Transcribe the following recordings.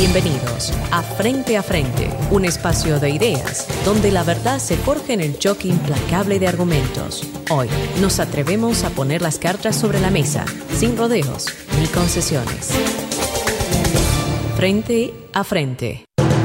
Bienvenidos a Frente, un espacio de ideas donde la verdad se forja en el choque implacable de argumentos. Hoy nos atrevemos a poner las cartas sobre la mesa, sin rodeos ni concesiones. Frente a Frente.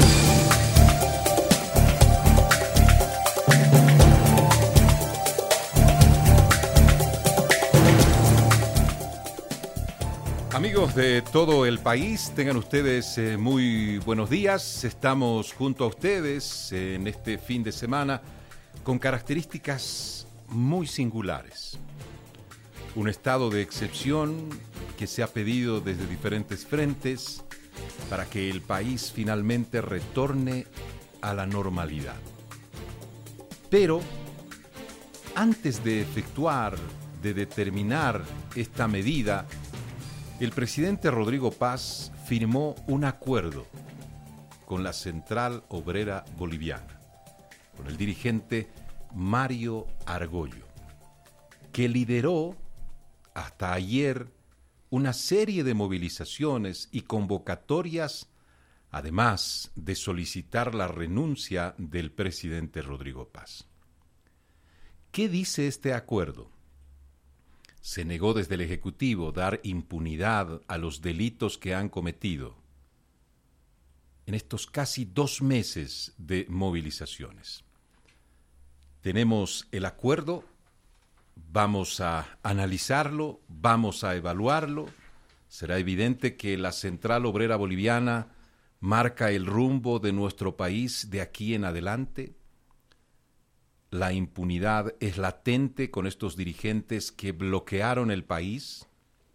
Amigos de todo el país, tengan ustedes muy buenos días. Estamos junto a ustedes en este fin de semana con características muy singulares. Un estado de excepción que se ha pedido desde diferentes frentes para que el país finalmente retorne a la normalidad. Pero antes de efectuar, de determinar esta medida, el presidente Rodrigo Paz firmó un acuerdo con la Central Obrera Boliviana, con el dirigente Mario Argollo, que lideró hasta ayer una serie de movilizaciones y convocatorias, además de solicitar la renuncia del presidente Rodrigo Paz. ¿Qué dice este acuerdo? Se negó desde el Ejecutivo dar impunidad a los delitos que han cometido en estos casi 2 meses de movilizaciones. Tenemos el acuerdo, vamos a analizarlo, vamos a evaluarlo. Será evidente que la Central Obrera Boliviana marca el rumbo de nuestro país de aquí en adelante. La impunidad es latente con estos dirigentes que bloquearon el país.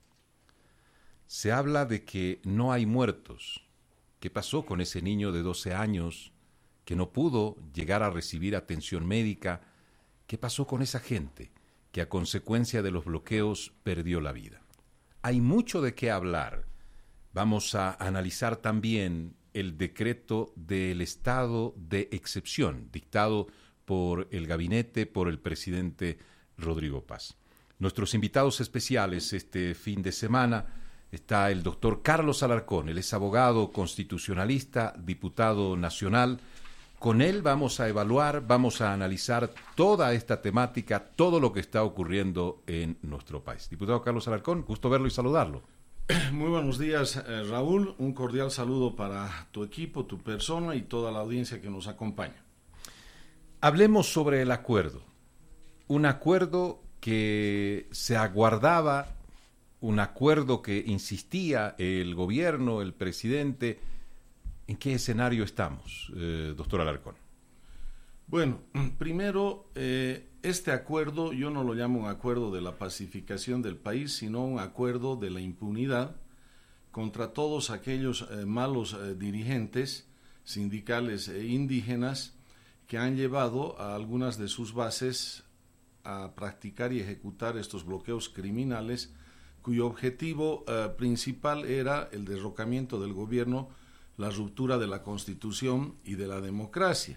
Se habla de que no hay muertos. ¿Qué pasó con ese niño de 12 años que no pudo llegar a recibir atención médica? ¿Qué pasó con esa gente que a consecuencia de los bloqueos perdió la vida? Hay mucho de qué hablar. Vamos a analizar también el decreto del estado de excepción, dictado por el gabinete, por el presidente Rodrigo Paz. Nuestros invitados especiales este fin de semana está el doctor Carlos Alarcón. Él es abogado constitucionalista, diputado nacional. Con él vamos a evaluar, vamos a analizar toda esta temática, todo lo que está ocurriendo en nuestro país. Diputado Carlos Alarcón, gusto verlo y saludarlo. Muy buenos días, Raúl. Un cordial saludo para tu equipo, tu persona y toda la audiencia que nos acompaña. Hablemos sobre el acuerdo. Un acuerdo que se aguardaba, un acuerdo que insistía el gobierno, el presidente. ¿En qué escenario estamos, doctor Alarcón? Bueno, primero, este acuerdo yo no lo llamo un acuerdo de la pacificación del país, sino un acuerdo de la impunidad contra todos aquellos malos dirigentes sindicales e indígenas que han llevado a algunas de sus bases a practicar y ejecutar estos bloqueos criminales, cuyo objetivo principal era el derrocamiento del gobierno, la ruptura de la Constitución y de la democracia.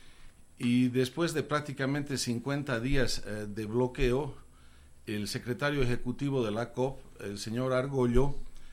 Y después de prácticamente 50 días de bloqueo, el secretario ejecutivo de la COP, el señor Argollo,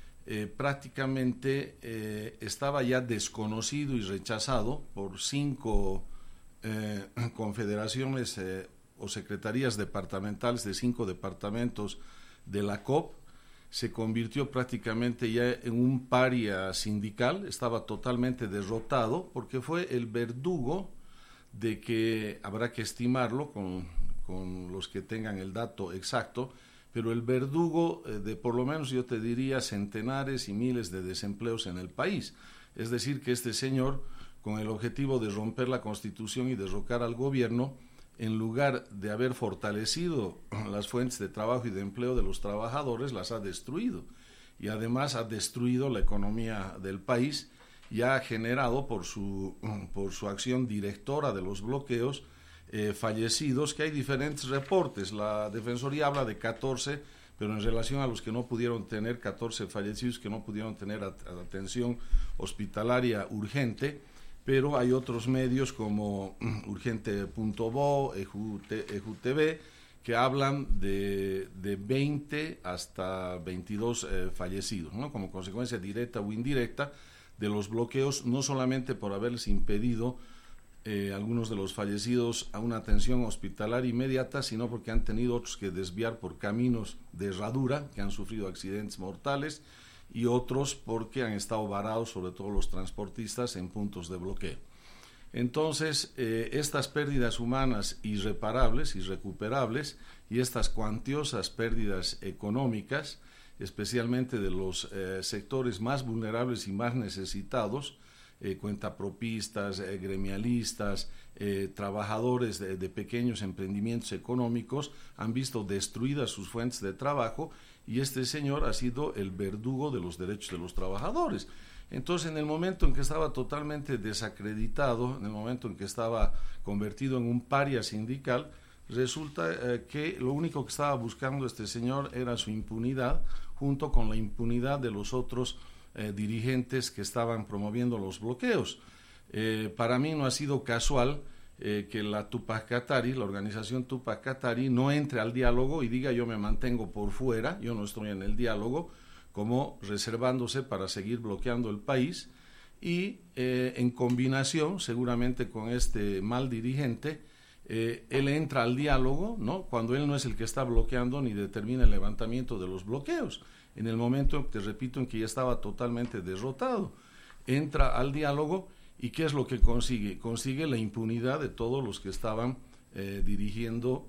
prácticamente estaba ya desconocido y rechazado por 5 confederaciones o secretarías departamentales de 5 departamentos de la COP. Se convirtió prácticamente ya en un paria sindical, estaba totalmente derrotado porque fue el verdugo de que habrá que estimarlo con los que tengan el dato exacto, pero el verdugo de por lo menos yo te diría centenares y miles de desempleos en el país. Es decir, que este señor, con el objetivo de romper la Constitución y derrocar al gobierno, en lugar de haber fortalecido las fuentes de trabajo y de empleo de los trabajadores, las ha destruido. Y además ha destruido la economía del país y ha generado por su acción directora de los bloqueos fallecidos, que hay diferentes reportes. La Defensoría habla de 14, pero en relación a los que no pudieron tener 14 fallecidos, que no pudieron tener atención hospitalaria urgente, pero hay otros medios como urgente.bo, EJU-TV, que hablan de 20 hasta 22 fallecidos, ¿no? Como consecuencia directa o indirecta de los bloqueos, no solamente por haberles impedido algunos de los fallecidos a una atención hospitalaria inmediata, sino porque han tenido otros que desviar por caminos de herradura, que han sufrido accidentes mortales, y otros porque han estado varados, sobre todo los transportistas, en puntos de bloqueo. Entonces, estas pérdidas humanas irreparables, irrecuperables, y estas cuantiosas pérdidas económicas, especialmente de los sectores más vulnerables y más necesitados, cuentapropistas, gremialistas, trabajadores de pequeños emprendimientos económicos, han visto destruidas sus fuentes de trabajo, y este señor ha sido el verdugo de los derechos de los trabajadores. Entonces, en el momento en que estaba totalmente desacreditado, en el momento en que estaba convertido en un paria sindical, resulta que lo único que estaba buscando este señor era su impunidad, junto con la impunidad de los otros dirigentes que estaban promoviendo los bloqueos. Para mí no ha sido casual que la Tupac Katari, la organización Tupac Katari, no entre al diálogo y diga: yo me mantengo por fuera, yo no estoy en el diálogo, como reservándose para seguir bloqueando el país, y en combinación seguramente con este mal dirigente, él entra al diálogo, ¿no?, cuando él no es el que está bloqueando ni determina el levantamiento de los bloqueos, en el momento, te repito, en que ya estaba totalmente derrotado. Entra al diálogo, y ¿qué es lo que consigue? Consigue la impunidad de todos los que estaban dirigiendo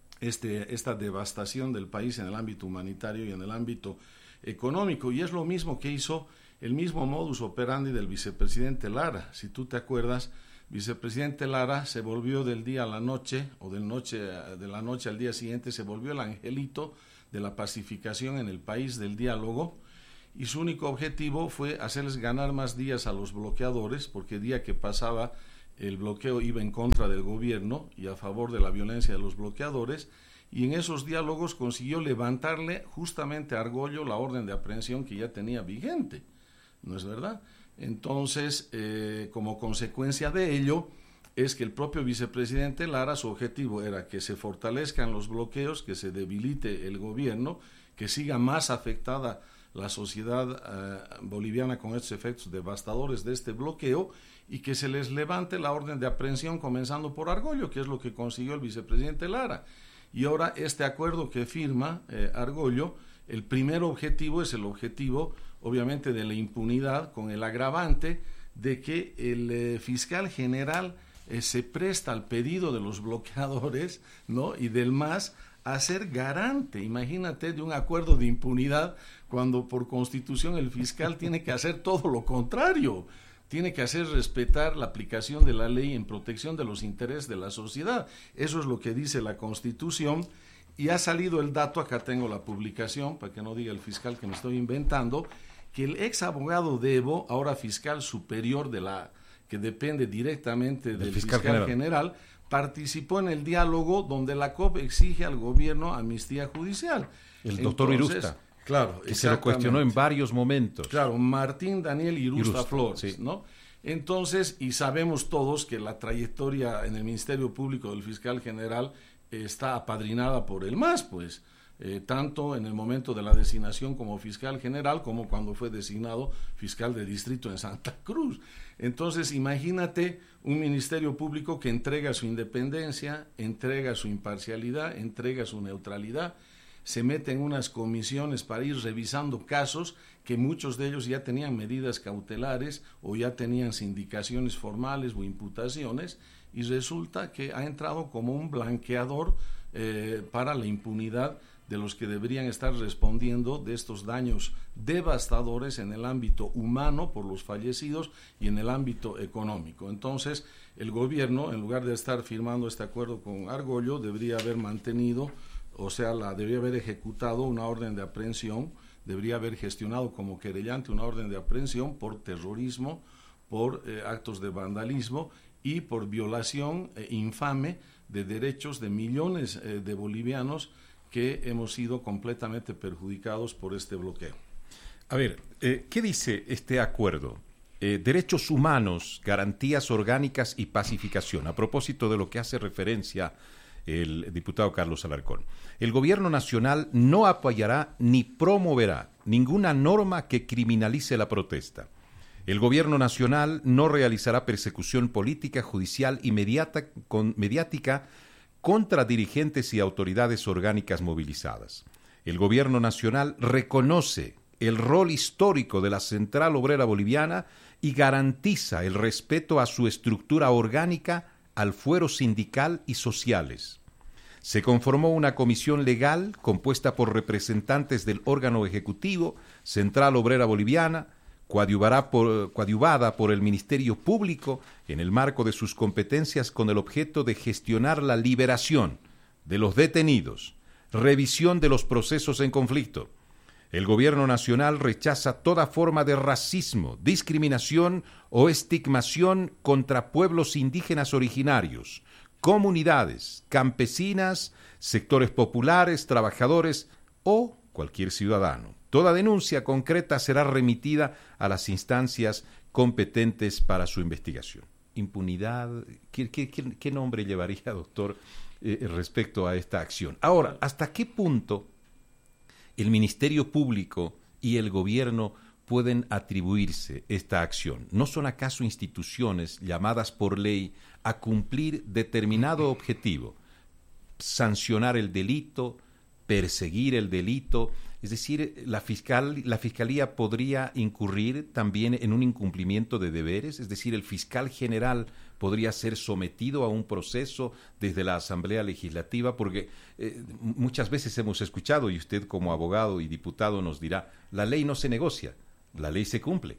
esta devastación del país en el ámbito humanitario y en el ámbito económico. Y es lo mismo que hizo el mismo modus operandi del vicepresidente Lara. Si tú te acuerdas, vicepresidente Lara se volvió del día a la noche, o de la noche al día siguiente, se volvió el angelito de la pacificación en el país, del diálogo, y su único objetivo fue hacerles ganar más días a los bloqueadores, porque día que pasaba el bloqueo iba en contra del gobierno y a favor de la violencia de los bloqueadores, y en esos diálogos consiguió levantarle justamente a Argollo la orden de aprehensión que ya tenía vigente, ¿no es verdad? Entonces, como consecuencia de ello, es que el propio vicepresidente Lara, su objetivo era que se fortalezcan los bloqueos, que se debilite el gobierno, que siga más afectada la sociedad boliviana con estos efectos devastadores de este bloqueo, y que se les levante la orden de aprehensión comenzando por Argollo, que es lo que consiguió el vicepresidente Lara. Y ahora este acuerdo que firma Argollo, el primer objetivo es el objetivo, obviamente, de la impunidad, con el agravante de que el fiscal general se presta al pedido de los bloqueadores, ¿no?, y del MAS a ser garante, imagínate, de un acuerdo de impunidad, cuando por constitución el fiscal tiene que hacer todo lo contrario, tiene que hacer respetar la aplicación de la ley en protección de los intereses de la sociedad. Eso es lo que dice la Constitución, y ha salido el dato, acá tengo la publicación, para que no diga el fiscal que me estoy inventando, que el ex abogado de Evo, ahora fiscal superior que depende directamente del fiscal general, participó en el diálogo donde la COP exige al gobierno amnistía judicial. El doctor Irusta. Claro, que se lo cuestionó en varios momentos. Claro, Martín Daniel Irusta Flores, sí, ¿no? Entonces, y sabemos todos que la trayectoria en el Ministerio Público del fiscal general está apadrinada por el MAS, pues, tanto en el momento de la designación como fiscal general, como cuando fue designado fiscal de distrito en Santa Cruz. Entonces, imagínate un ministerio público que entrega su independencia, entrega su imparcialidad, entrega su neutralidad, se mete en unas comisiones para ir revisando casos que muchos de ellos ya tenían medidas cautelares o ya tenían sindicaciones formales o imputaciones, y resulta que ha entrado como un blanqueador para la impunidad de los que deberían estar respondiendo de estos daños devastadores en el ámbito humano por los fallecidos y en el ámbito económico. Entonces, el gobierno, en lugar de estar firmando este acuerdo con Argollo, debería haber mantenido, debería haber ejecutado una orden de aprehensión, debería haber gestionado como querellante una orden de aprehensión por terrorismo, por actos de vandalismo y por violación infame de derechos de millones de bolivianos que hemos sido completamente perjudicados por este bloqueo. A ver, ¿qué dice este acuerdo? Derechos humanos, garantías orgánicas y pacificación. A propósito de lo que hace referencia el diputado Carlos Alarcón. El gobierno nacional no apoyará ni promoverá ninguna norma que criminalice la protesta. El gobierno nacional no realizará persecución política, judicial y mediática contra dirigentes y autoridades orgánicas movilizadas. El gobierno nacional reconoce el rol histórico de la Central Obrera Boliviana y garantiza el respeto a su estructura orgánica, al fuero sindical y sociales. Se conformó una comisión legal compuesta por representantes del órgano ejecutivo, Central Obrera Boliviana, coadyuvada por el Ministerio Público en el marco de sus competencias con el objeto de gestionar la liberación de los detenidos, revisión de los procesos en conflicto. El gobierno nacional rechaza toda forma de racismo, discriminación o estigmación contra pueblos indígenas originarios, comunidades, campesinas, sectores populares, trabajadores o cualquier ciudadano. Toda denuncia concreta será remitida a las instancias competentes para su investigación. Impunidad, ¿qué nombre llevaría, doctor, respecto a esta acción? Ahora, ¿hasta qué punto el Ministerio Público y el gobierno pueden atribuirse esta acción? ¿No son acaso instituciones llamadas por ley a cumplir determinado objetivo? Sancionar el delito, perseguir el delito. Es decir, la Fiscalía podría incurrir también en un incumplimiento de deberes. Es decir, el fiscal general podría ser sometido a un proceso desde la Asamblea Legislativa, porque muchas veces hemos escuchado, y usted como abogado y diputado nos dirá, la ley no se negocia, la ley se cumple.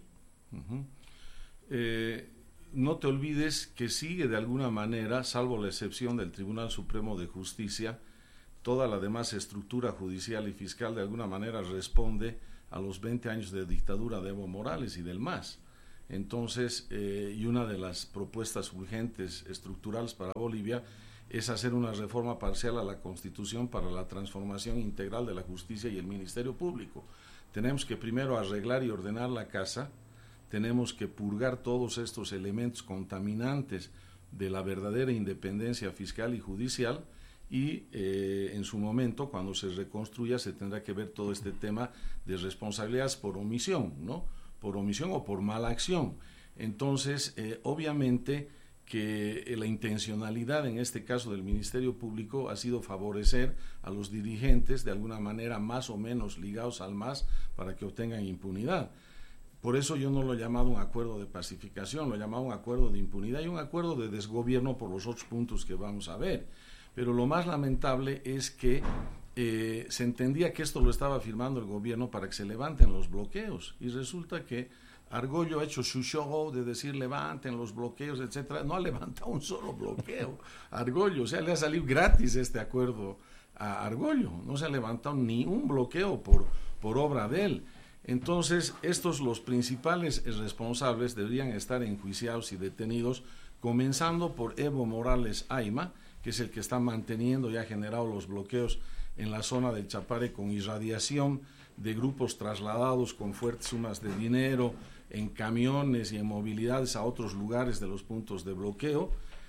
No te olvides que sigue de alguna manera, salvo la excepción del Tribunal Supremo de Justicia, toda la demás estructura judicial y fiscal de alguna manera responde a los 20 años de dictadura de Evo Morales y del MAS. Entonces, y una de las propuestas urgentes estructurales para Bolivia es hacer una reforma parcial a la Constitución para la transformación integral de la justicia y el Ministerio Público. Tenemos que primero arreglar y ordenar la casa, tenemos que purgar todos estos elementos contaminantes de la verdadera independencia fiscal y judicial, y en su momento, cuando se reconstruya, se tendrá que ver todo este tema de responsabilidades por omisión, ¿no? Por omisión o por mala acción. Entonces, obviamente que la intencionalidad en este caso del Ministerio Público ha sido favorecer a los dirigentes de alguna manera más o menos ligados al MAS para que obtengan impunidad. Por eso yo no lo he llamado un acuerdo de pacificación, lo he llamado un acuerdo de impunidad y un acuerdo de desgobierno por los otros puntos que vamos a ver. Pero lo más lamentable es que se entendía que esto lo estaba firmando el gobierno para que se levanten los bloqueos, y resulta que Argollo ha hecho su show de decir levanten los bloqueos, etcétera. No ha levantado un solo bloqueo Argollo, o sea, le ha salido gratis este acuerdo a Argollo, no se ha levantado ni un bloqueo por obra de él. Entonces, los principales responsables deberían estar enjuiciados y detenidos, comenzando por Evo Morales Ayma, que es el que está manteniendo y ha generado los bloqueos en la zona del Chapare con irradiación de grupos trasladados con fuertes sumas de dinero en camiones y en movilidades a otros lugares de los puntos de bloqueo.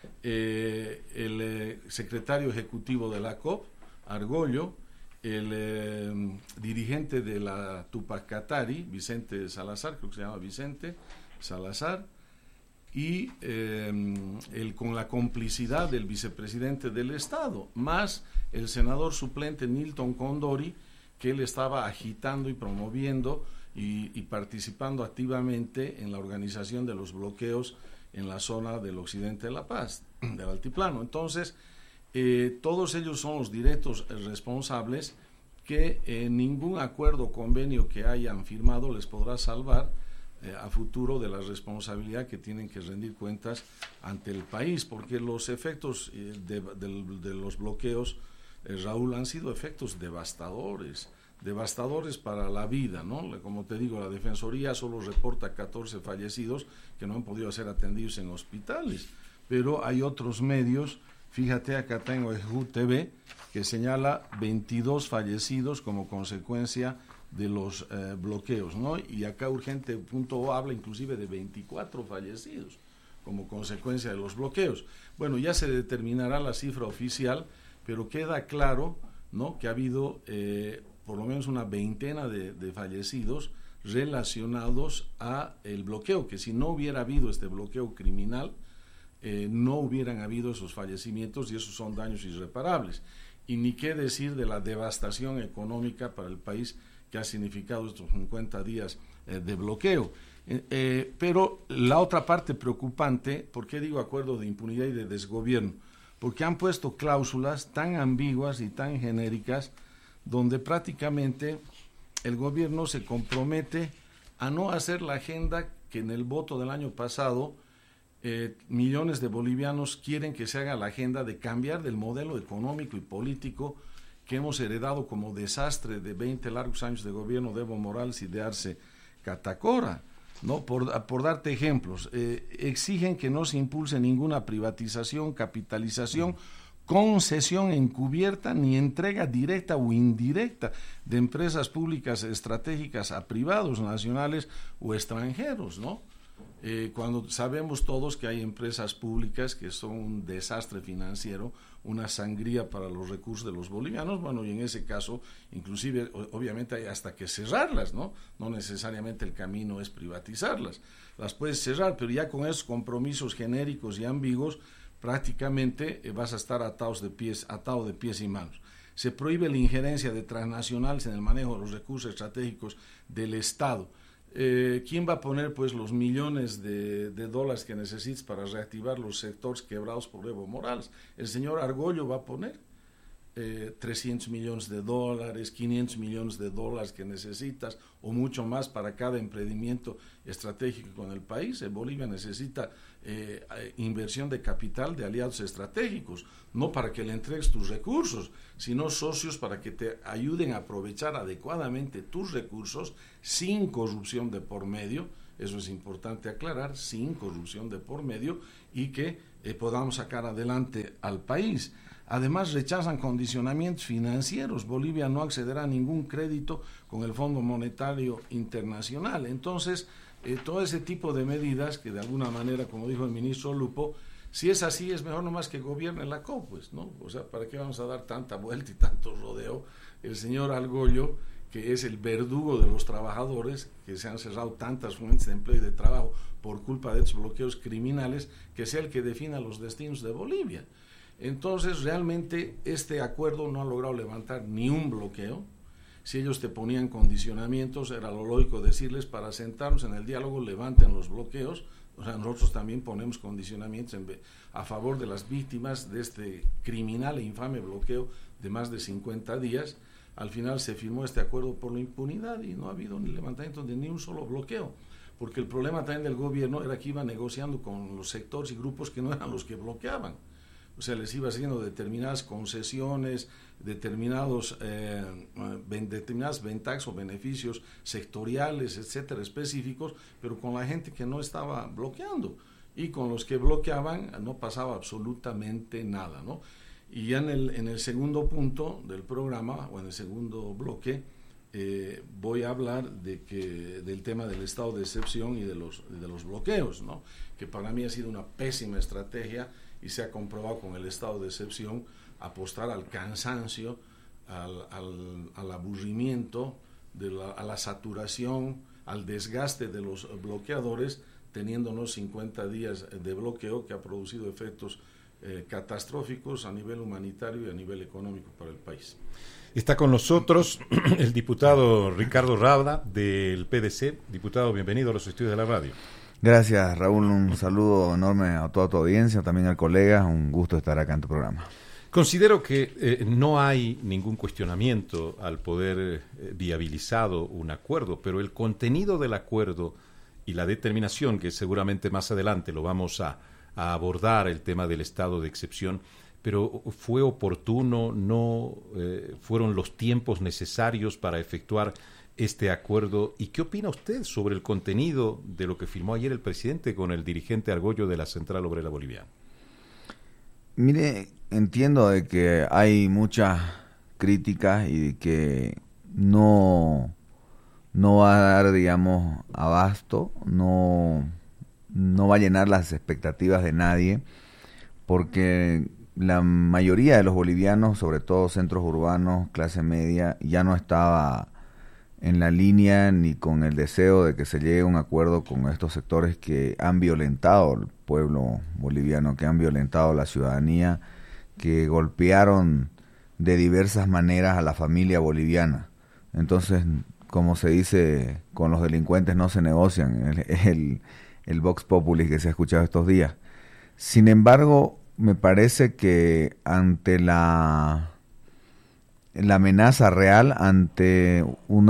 El secretario ejecutivo de la COP, Argollo, el dirigente de la Tupac Katari, Vicente Salazar, creo que se llama Vicente Salazar, y con la complicidad del vicepresidente del Estado, más el senador suplente Nilton Condori, que él estaba agitando y promoviendo y participando activamente en la organización de los bloqueos en la zona del occidente de La Paz, del altiplano. Entonces, todos ellos son los directos responsables que ningún acuerdo o convenio que hayan firmado les podrá salvar a futuro de la responsabilidad que tienen que rendir cuentas ante el país, porque los efectos de los bloqueos, Raúl, han sido efectos devastadores para la vida, ¿no? Como te digo, la Defensoría solo reporta 14 fallecidos que no han podido ser atendidos en hospitales, pero hay otros medios, fíjate, acá tengo Eju TV, que señala 22 fallecidos como consecuencia de los bloqueos, ¿no? Y acá Urgente.o habla inclusive de 24 fallecidos como consecuencia de los bloqueos. Bueno, ya se determinará la cifra oficial, pero queda claro, ¿no?, que ha habido por lo menos una veintena de fallecidos relacionados a el bloqueo, que si no hubiera habido este bloqueo criminal, no hubieran habido esos fallecimientos y esos son daños irreparables. Y ni qué decir de la devastación económica para el país que ha significado estos 50 días de bloqueo. Pero la otra parte preocupante, ¿por qué digo acuerdo de impunidad y de desgobierno? Porque han puesto cláusulas tan ambiguas y tan genéricas donde prácticamente el gobierno se compromete a no hacer la agenda que en el voto del año pasado millones de bolivianos quieren que se haga, la agenda de cambiar del modelo económico y político que hemos heredado como desastre de 20 largos años de gobierno de Evo Morales y de Arce Catacora, ¿no? Por darte ejemplos, exigen que no se impulse ninguna privatización, capitalización, concesión encubierta ni entrega directa o indirecta de empresas públicas estratégicas a privados nacionales o extranjeros, ¿no? Cuando sabemos todos que hay empresas públicas que son un desastre financiero, una sangría para los recursos de los bolivianos, bueno, y en ese caso, inclusive, obviamente hay hasta que cerrarlas, ¿no? No necesariamente el camino es privatizarlas, las puedes cerrar, pero ya con esos compromisos genéricos y ambiguos, prácticamente vas a estar atado de pies y manos. Se prohíbe la injerencia de transnacionales en el manejo de los recursos estratégicos del Estado. ¿Quién va a poner pues los millones de dólares que necesites para reactivar los sectores quebrados por Evo Morales? El señor Argollo va a poner 300 millones de dólares, 500 millones de dólares que necesitas o mucho más para cada emprendimiento estratégico en el país. Bolivia necesita inversión de capital de aliados estratégicos, no para que le entregues tus recursos, sino socios para que te ayuden a aprovechar adecuadamente tus recursos sin corrupción de por medio. Eso es importante aclarar, sin corrupción de por medio, y que podamos sacar adelante al país. Además, rechazan condicionamientos financieros. Bolivia no accederá a ningún crédito con el Fondo Monetario Internacional. Entonces, todo ese tipo de medidas que de alguna manera, como dijo el ministro Lupo, si es así, es mejor nomás que gobierne la COP, pues, ¿no? O sea, ¿para qué vamos a dar tanta vuelta y tanto rodeo? El señor Argollo, que es el verdugo de los trabajadores, que se han cerrado tantas fuentes de empleo y de trabajo por culpa de estos bloqueos criminales, que sea el que defina los destinos de Bolivia. Entonces, realmente este acuerdo no ha logrado levantar ni un bloqueo. Si ellos te ponían condicionamientos, era lo lógico decirles, para sentarnos en el diálogo, levanten los bloqueos. O sea, nosotros también ponemos condicionamientos a favor de las víctimas de este criminal e infame bloqueo de más de 50 días. Al final se firmó este acuerdo por la impunidad y no ha habido ni levantamiento de ni un solo bloqueo, porque el problema también del gobierno era que iba negociando con los sectores y grupos que no eran los que bloqueaban. O sea, les iba haciendo determinadas concesiones, determinadas ventajas o beneficios sectoriales, etcétera, específicos, pero con la gente que no estaba bloqueando. Y con los que bloqueaban no pasaba absolutamente nada, ¿no? Y ya en el segundo punto del programa, o en el segundo bloque, voy a hablar del tema del estado de excepción y de los bloqueos, ¿no? Que para mí ha sido una pésima estrategia y se ha comprobado con el estado de excepción apostar al cansancio, al aburrimiento, a la saturación, al desgaste de los bloqueadores, teniéndonos 50 días de bloqueo que ha producido efectos catastróficos a nivel humanitario y a nivel económico para el país. Está con nosotros el diputado Ricardo Rabda del PDC. Diputado, bienvenido a los estudios de la radio. Gracias, Raúl, un saludo enorme a toda tu audiencia, también al colega, un gusto estar acá en tu programa. Considero que no hay ningún cuestionamiento al poder viabilizado un acuerdo, pero el contenido del acuerdo y la determinación, que seguramente más adelante lo vamos a abordar, el tema del estado de excepción, pero ¿fue oportuno? ¿No fueron los tiempos necesarios para efectuar este acuerdo? ¿Y qué opina usted sobre el contenido de lo que firmó ayer el presidente con el dirigente Argollo de la Central Obrera Boliviana? Mire, entiendo de que hay muchas críticas y de que no va a dar, digamos, abasto, no va a llenar las expectativas de nadie, porque la mayoría de los bolivianos, sobre todo centros urbanos, clase media, ya no estaba en la línea ni con el deseo de que se llegue a un acuerdo con estos sectores que han violentado al pueblo boliviano, que han violentado a la ciudadanía, que golpearon de diversas maneras a la familia boliviana. Entonces, como se dice, con los delincuentes no se negocian, el Vox Populi que se ha escuchado estos días. Sin embargo, me parece que ante la amenaza real, ante un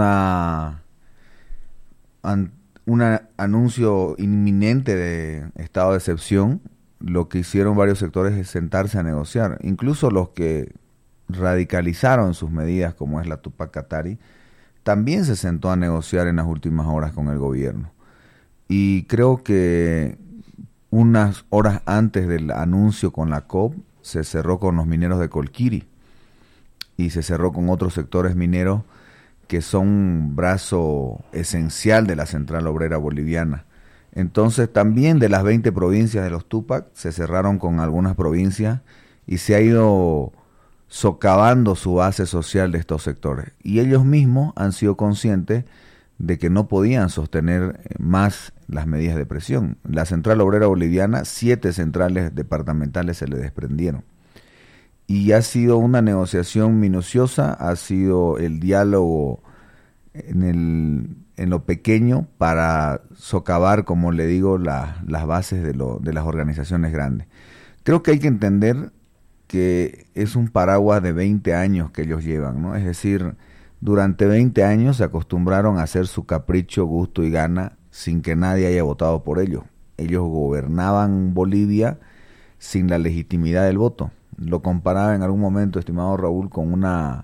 anuncio inminente de estado de excepción, lo que hicieron varios sectores es sentarse a negociar. Incluso los que radicalizaron sus medidas, como es la Tupac Katari, también se sentó a negociar en las últimas horas con el gobierno. Y creo que unas horas antes del anuncio con la COP, se cerró con los mineros de Colquiri y se cerró con otros sectores mineros que son un brazo esencial de la Central Obrera Boliviana. Entonces también de las 20 provincias de los Tupac se cerraron con algunas provincias y se ha ido socavando su base social de estos sectores. Y ellos mismos han sido conscientes de que no podían sostener más las medidas de presión. La Central Obrera Boliviana, 7 centrales departamentales se le desprendieron. Y ha sido una negociación minuciosa, ha sido el diálogo en lo pequeño para socavar, como le digo, las bases de las organizaciones grandes. Creo que hay que entender que es un paraguas de 20 años que ellos llevan, ¿no? Es decir, durante 20 años se acostumbraron a hacer su capricho, gusto y gana sin que nadie haya votado por ellos. Ellos gobernaban Bolivia sin la legitimidad del voto. Lo comparaba en algún momento, estimado Raúl, con una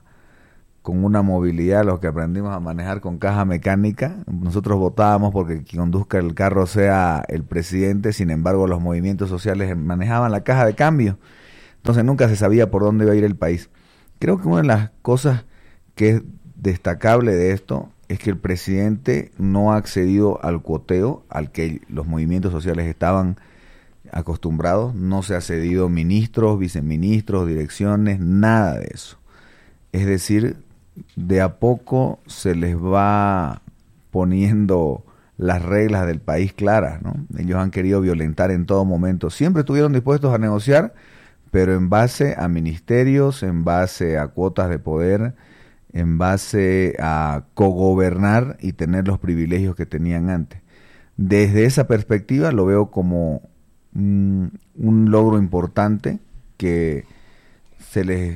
movilidad, los que aprendimos a manejar con caja mecánica. Nosotros votábamos porque quien conduzca el carro sea el presidente, sin embargo los movimientos sociales manejaban la caja de cambio. Entonces nunca se sabía por dónde iba a ir el país. Creo que una de las cosas que es destacable de esto es que el presidente no ha accedido al cuoteo al que los movimientos sociales estaban acostumbrados. No se ha cedido ministros, viceministros, direcciones, nada de eso. Es decir, de a poco se les va poniendo las reglas del país claras, ¿no? Ellos han querido violentar en todo momento. Siempre estuvieron dispuestos a negociar, pero en base a ministerios, en base a cuotas de poder, en base a cogobernar y tener los privilegios que tenían antes. Desde esa perspectiva lo veo como un logro importante que se les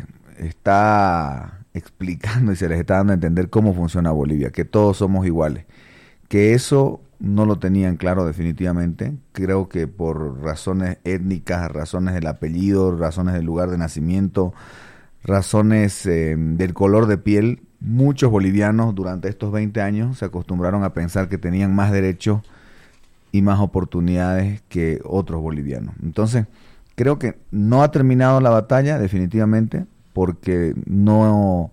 está explicando y se les está dando a entender cómo funciona Bolivia, que todos somos iguales, que eso no lo tenían claro definitivamente. Creo que por razones étnicas, razones del apellido, razones del lugar de nacimiento, razones del color de piel, muchos bolivianos durante estos 20 años se acostumbraron a pensar que tenían más derechos y más oportunidades que otros bolivianos. Entonces, creo que no ha terminado la batalla definitivamente, porque no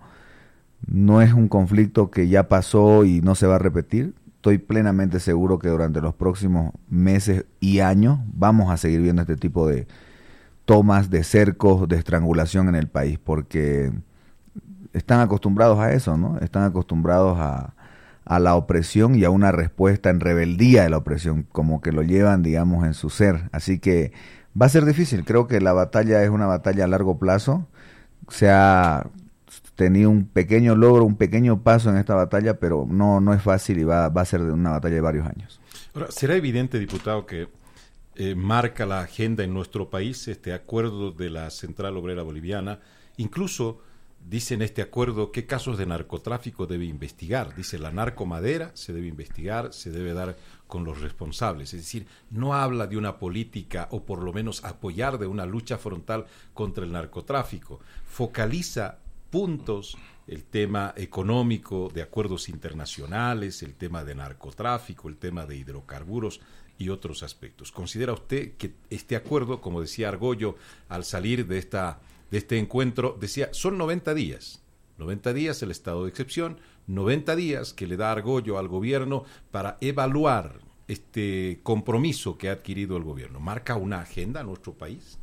es un conflicto que ya pasó y no se va a repetir. Estoy plenamente seguro que durante los próximos meses y años vamos a seguir viendo este tipo de tomas, de cercos, de estrangulación en el país, porque están acostumbrados a eso, ¿no? Están acostumbrados a la opresión y a una respuesta en rebeldía de la opresión, como que lo llevan, digamos, en su ser. Así que va a ser difícil. Creo que la batalla es una batalla a largo plazo. Se ha tenido un pequeño logro, un pequeño paso en esta batalla, pero no es fácil y va a ser una batalla de varios años. Ahora, será evidente, diputado, que marca la agenda en nuestro país este acuerdo de la Central Obrera Boliviana. Incluso dice en este acuerdo qué casos de narcotráfico debe investigar. Dice la narcomadera se debe investigar, se debe dar con los responsables. Es decir, no habla de una política o por lo menos apoyar de una lucha frontal contra el narcotráfico. Focaliza puntos, el tema económico de acuerdos internacionales, el tema de narcotráfico, el tema de hidrocarburos y otros aspectos. ¿Considera usted que este acuerdo, como decía Argollo al salir de este encuentro, decía, son 90 días el estado de excepción, 90 días que le da Argollo al gobierno para evaluar este compromiso que ha adquirido el gobierno? ¿Marca una agenda a nuestro país?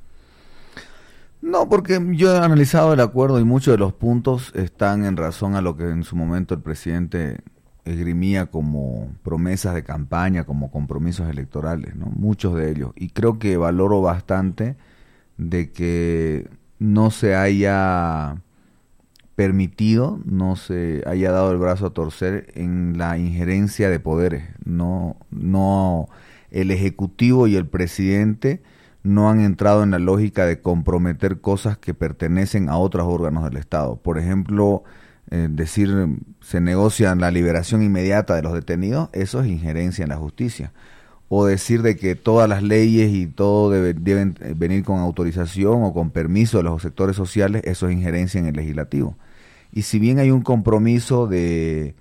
No, porque yo he analizado el acuerdo y muchos de los puntos están en razón a lo que en su momento el presidente esgrimía como promesas de campaña, como compromisos electorales, ¿no? Muchos de ellos. Y creo que valoro bastante de que no se haya permitido, no se haya dado el brazo a torcer en la injerencia de poderes. No, el Ejecutivo y el presidente no han entrado en la lógica de comprometer cosas que pertenecen a otros órganos del Estado. Por ejemplo, decir se negocia la liberación inmediata de los detenidos, eso es injerencia en la justicia. O decir de que todas las leyes y todo deben venir con autorización o con permiso de los sectores sociales, eso es injerencia en el legislativo. Y si bien hay un compromiso de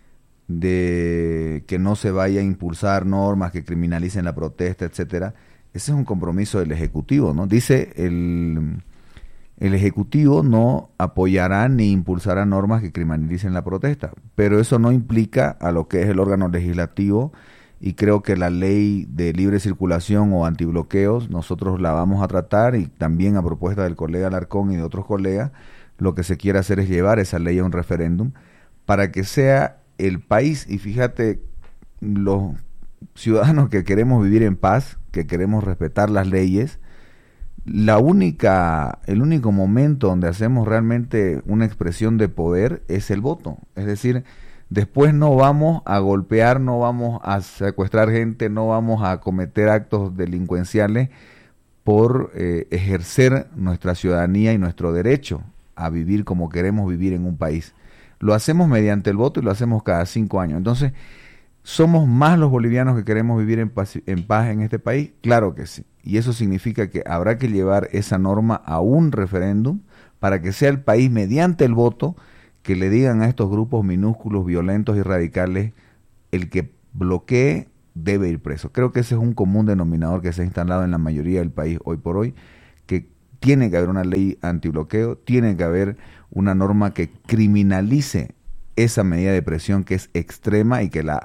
que no se vaya a impulsar normas que criminalicen la protesta, etcétera, ese es un compromiso del Ejecutivo, ¿no? Dice el Ejecutivo no apoyará ni impulsará normas que criminalicen la protesta, pero eso no implica a lo que es el órgano legislativo, y creo que la ley de libre circulación o antibloqueos nosotros la vamos a tratar, y también a propuesta del colega Alarcón y de otros colegas, lo que se quiere hacer es llevar esa ley a un referéndum para que sea el país, y fíjate, los ciudadanos que queremos vivir en paz, que queremos respetar las leyes, el único momento donde hacemos realmente una expresión de poder es el voto. Es decir, después no vamos a golpear, no vamos a secuestrar gente, no vamos a cometer actos delincuenciales por ejercer nuestra ciudadanía y nuestro derecho a vivir como queremos vivir en un país. Lo hacemos mediante el voto y lo hacemos cada 5 años. Entonces, ¿somos más los bolivianos que queremos vivir en paz en este país? Claro que sí. Y eso significa que habrá que llevar esa norma a un referéndum para que sea el país, mediante el voto, que le digan a estos grupos minúsculos, violentos y radicales, el que bloquee debe ir preso. Creo que ese es un común denominador que se ha instalado en la mayoría del país hoy por hoy, que tiene que haber una ley antibloqueo, tiene que haber una norma que criminalice esa medida de presión que es extrema y que la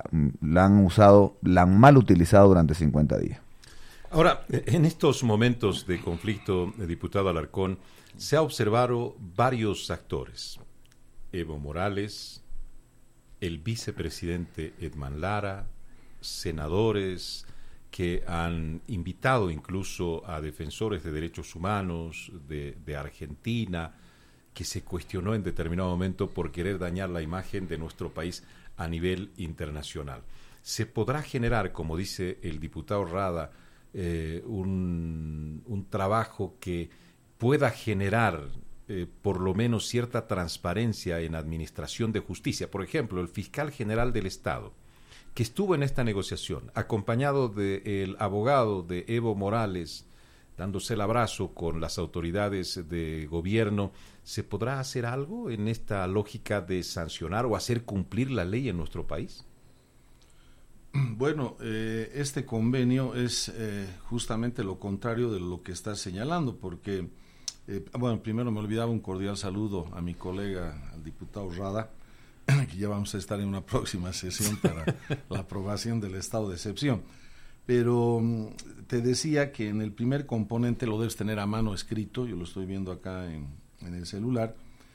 han mal utilizado durante 50 días. Ahora, en estos momentos de conflicto, diputado Alarcón, se ha observado varios actores. Evo Morales, el vicepresidente Edman Lara, senadores que han invitado incluso a defensores de derechos humanos de Argentina, que se cuestionó en determinado momento por querer dañar la imagen de nuestro país a nivel internacional. ¿Se podrá generar, como dice el diputado Rada, un trabajo que pueda generar por lo menos cierta transparencia en administración de justicia? Por ejemplo, el fiscal general del Estado, que estuvo en esta negociación, acompañado del abogado de Evo Morales, dándose el abrazo con las autoridades de gobierno, ¿se podrá hacer algo en esta lógica de sancionar o hacer cumplir la ley en nuestro país? Bueno, este convenio es justamente lo contrario de lo que estás señalando, porque, bueno, primero me olvidaba un cordial saludo a mi colega, al diputado Rada, que ya vamos a estar en una próxima sesión para la aprobación del estado de excepción. Pero te decía que en el primer componente lo debes tener a mano escrito, yo lo estoy viendo acá en el celular.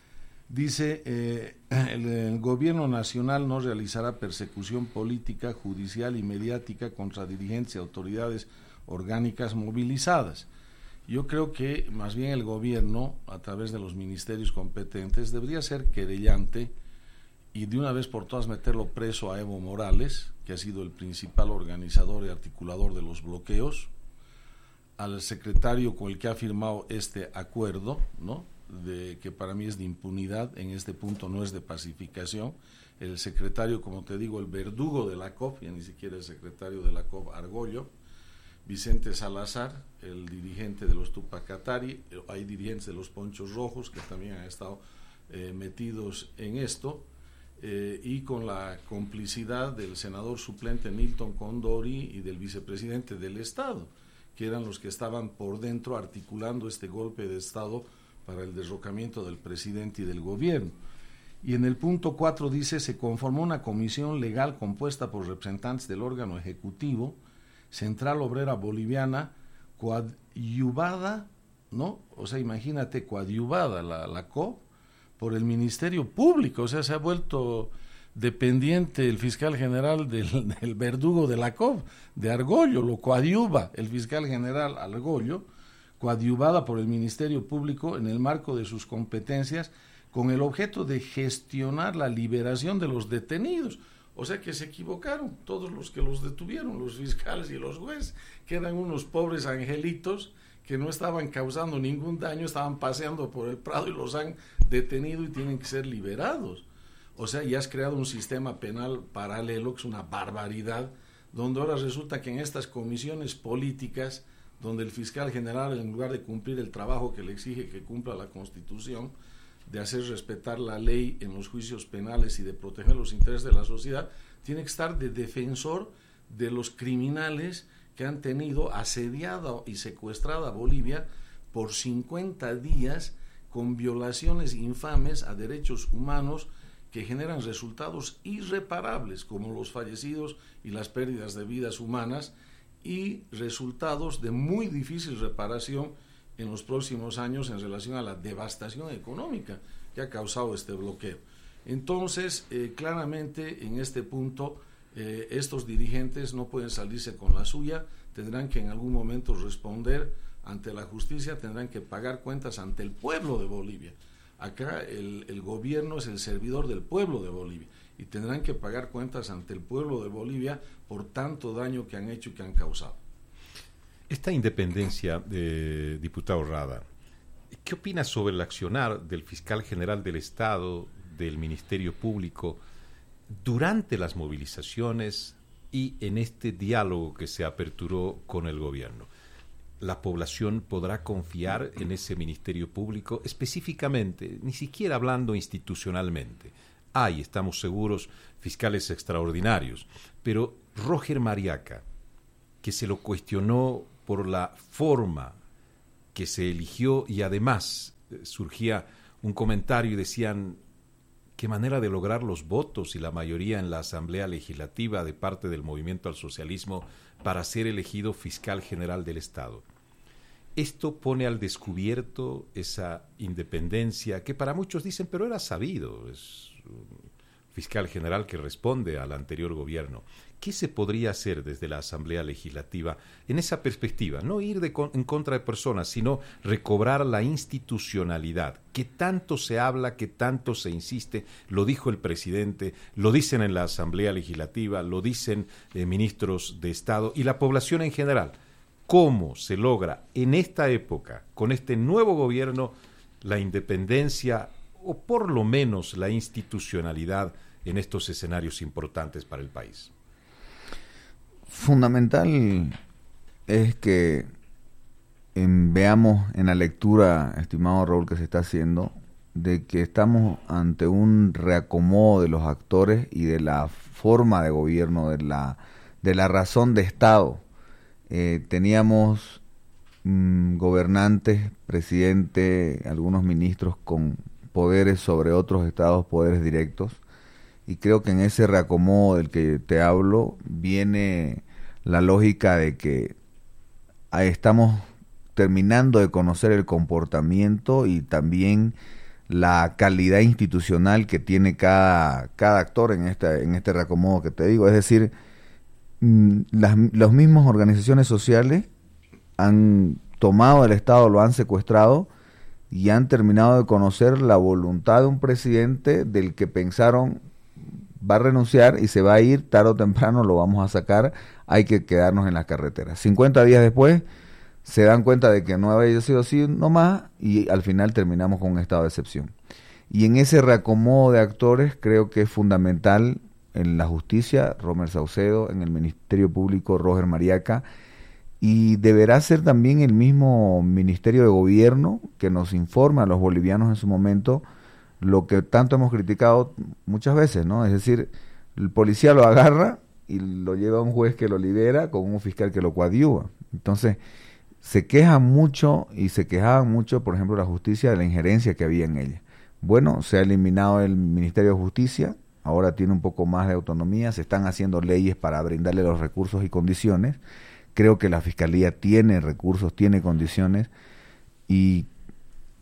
Dice, el gobierno nacional no realizará persecución política, judicial y mediática contra dirigentes y autoridades orgánicas movilizadas. Yo creo que más bien el gobierno, a través de los ministerios competentes, debería ser querellante y de una vez por todas meterlo preso a Evo Morales, que ha sido el principal organizador y articulador de los bloqueos, al secretario con el que ha firmado este acuerdo, ¿no?, de que para mí es de impunidad, en este punto no es de pacificación. El secretario, como te digo, el verdugo de la COP, ya ni siquiera el secretario de la COP, Argollo, Vicente Salazar, el dirigente de los Tupac Katari, hay dirigentes de los Ponchos Rojos que también han estado metidos en esto, y con la complicidad del senador suplente Milton Condori y del vicepresidente del Estado, que eran los que estaban por dentro articulando este golpe de Estado para el derrocamiento del presidente y del gobierno. Y en el punto 4 dice, se conformó una comisión legal compuesta por representantes del órgano ejecutivo, Central Obrera Boliviana, coadyuvada, ¿no? O sea, imagínate, coadyuvada la COP, por el Ministerio Público. O sea, se ha vuelto dependiente el fiscal general del verdugo de la COP, de Argollo, lo coadyuva el fiscal general Argollo, coadyuvada por el Ministerio Público en el marco de sus competencias, con el objeto de gestionar la liberación de los detenidos. O sea que se equivocaron todos los que los detuvieron, los fiscales y los jueces, que eran unos pobres angelitos que no estaban causando ningún daño, estaban paseando por el Prado y los han detenido y tienen que ser liberados. O sea, ya has creado un sistema penal paralelo, que es una barbaridad, donde ahora resulta que en estas comisiones políticas, donde el fiscal general, en lugar de cumplir el trabajo que le exige que cumpla la Constitución, de hacer respetar la ley en los juicios penales y de proteger los intereses de la sociedad, tiene que estar de defensor de los criminales que han tenido asediada y secuestrada a Bolivia por 50 días con violaciones infames a derechos humanos que generan resultados irreparables, como los fallecidos y las pérdidas de vidas humanas, y resultados de muy difícil reparación en los próximos años en relación a la devastación económica que ha causado este bloqueo. Entonces, claramente en este punto, estos dirigentes no pueden salirse con la suya, tendrán que en algún momento responder ante la justicia, tendrán que pagar cuentas ante el pueblo de Bolivia. Acá el gobierno es el servidor del pueblo de Bolivia y tendrán que pagar cuentas ante el pueblo de Bolivia por tanto daño que han hecho y que han causado. Esta independencia, diputado Rada, ¿qué opina sobre el accionar del fiscal general del Estado, del Ministerio Público, durante las movilizaciones y en este diálogo que se aperturó con el gobierno? ¿La población podrá confiar en ese Ministerio Público específicamente, ni siquiera hablando institucionalmente? Hay, estamos seguros, fiscales extraordinarios, pero Roger Mariaca, que se lo cuestionó por la forma que se eligió y además surgía un comentario y decían qué manera de lograr los votos y la mayoría en la Asamblea Legislativa de parte del Movimiento al Socialismo para ser elegido fiscal general del Estado. Esto pone al descubierto esa independencia que para muchos dicen, pero era sabido, es un fiscal general que responde al anterior gobierno. ¿Qué se podría hacer desde la Asamblea Legislativa en esa perspectiva? No ir en contra de personas, sino recobrar la institucionalidad, que tanto se habla, que tanto se insiste, lo dijo el presidente, lo dicen en la Asamblea Legislativa, lo dicen ministros de Estado y la población en general. ¿Cómo se logra en esta época, con este nuevo gobierno, la independencia o por lo menos la institucionalidad en estos escenarios importantes para el país? Fundamental es que veamos en la lectura, estimado Raúl, que se está haciendo, de que estamos ante un reacomodo de los actores y de la forma de gobierno, de la razón de Estado. Teníamos gobernantes, presidente, algunos ministros con poderes sobre otros estados, poderes directos, y creo que en ese reacomodo del que te hablo viene la lógica de que estamos terminando de conocer el comportamiento y también la calidad institucional que tiene cada actor en este reacomodo que te digo. Es decir, las mismas organizaciones sociales han tomado el Estado, lo han secuestrado y han terminado de conocer la voluntad de un presidente del que pensaron va a renunciar y se va a ir, tarde o temprano lo vamos a sacar, hay que quedarnos en las carreteras. 50 días después se dan cuenta de que no había sido así nomás y al final terminamos con un estado de excepción. Y en ese reacomodo de actores creo que es fundamental en la justicia, Romer Saucedo, en el Ministerio Público, Roger Mariaca, y deberá ser también el mismo Ministerio de Gobierno que nos informa a los bolivianos en su momento lo que tanto hemos criticado muchas veces, ¿no? Es decir, el policía lo agarra y lo lleva a un juez que lo libera con un fiscal que lo coadyuva. Entonces, se quejan mucho y se quejaban mucho, por ejemplo, la justicia de la injerencia que había en ella. Bueno, se ha eliminado el Ministerio de Justicia, ahora tiene un poco más de autonomía, se están haciendo leyes para brindarle los recursos y condiciones. Creo que la Fiscalía tiene recursos, tiene condiciones y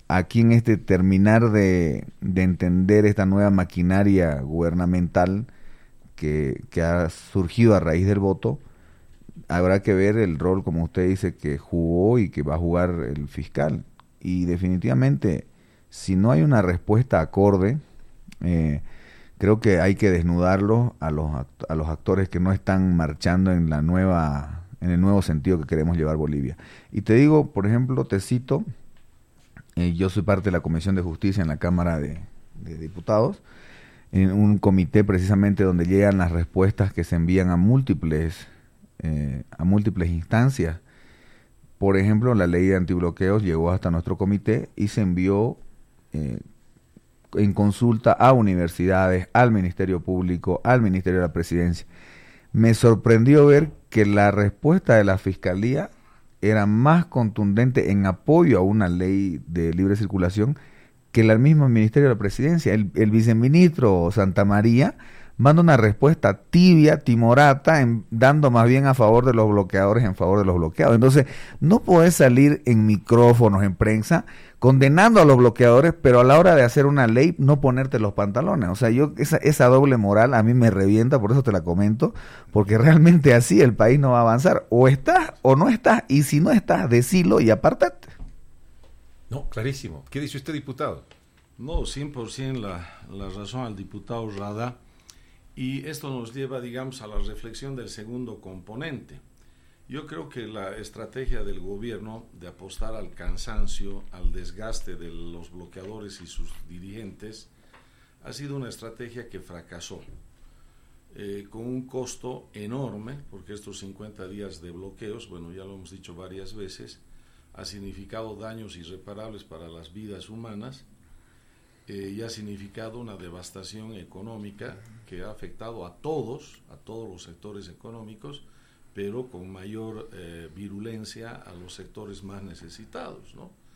aquí en este terminar de entender esta nueva maquinaria gubernamental que ha surgido a raíz del voto, habrá que ver el rol, como usted dice, que jugó y que va a jugar el fiscal. Y definitivamente, si no hay una respuesta acorde, creo que hay que desnudarlos a los actores que no están marchando en el nuevo sentido que queremos llevar Bolivia. Y te digo, por ejemplo, te cito, yo soy parte de la Comisión de Justicia en la Cámara de Diputados, en un comité precisamente donde llegan las respuestas que se envían a múltiples instancias. Por ejemplo, la ley de antibloqueos llegó hasta nuestro comité y se envió en consulta a universidades, al Ministerio Público, al Ministerio de la Presidencia. Me sorprendió ver que la respuesta de la Fiscalía era más contundente en apoyo a una ley de libre circulación que el mismo Ministerio de la Presidencia. El viceministro Santamaría manda una respuesta tibia, timorata, dando más bien a favor de los bloqueadores en favor de los bloqueados. Entonces, no podés salir en micrófonos, en prensa, condenando a los bloqueadores, pero a la hora de hacer una ley, no ponerte los pantalones. O sea, esa doble moral a mí me revienta, por eso te la comento, porque realmente así el país no va a avanzar. O estás o no estás, y si no estás, decilo y apártate. No, clarísimo. ¿Qué dice usted, diputado? No, 100% la razón al diputado Rada. Y esto nos lleva, digamos, a la reflexión del segundo componente. Yo creo que la estrategia del gobierno de apostar al cansancio, al desgaste de los bloqueadores y sus dirigentes, ha sido una estrategia que fracasó, con un costo enorme, porque estos 50 días de bloqueos, bueno, ya lo hemos dicho varias veces, ha significado daños irreparables para las vidas humanas, y ha significado una devastación económica que ha afectado a todos los sectores económicos, pero con mayor virulencia a los sectores más necesitados, ¿no?